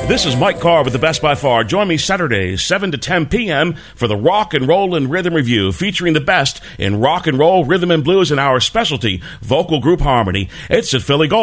This is Mike Carr with the Best by Far. Join me Saturdays, 7 to 10 p.m. for the Rock and Roll and Rhythm Review, featuring the best in rock and roll, rhythm and blues, and our specialty, vocal group harmony. It's at Philly Gold.